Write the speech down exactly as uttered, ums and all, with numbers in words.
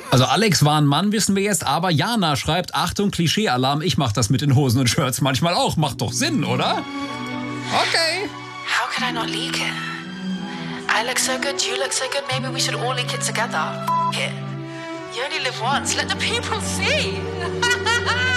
Also Alex war ein Mann, wissen wir jetzt, aber Jana schreibt, Achtung, Klischee-Alarm, ich mach das mit den Hosen und Shirts manchmal auch. Macht doch Sinn, oder? Okay. How could I not leak it? I look so good, you look so good, maybe we should all leak it together. F*** it. You only live once, let the people see.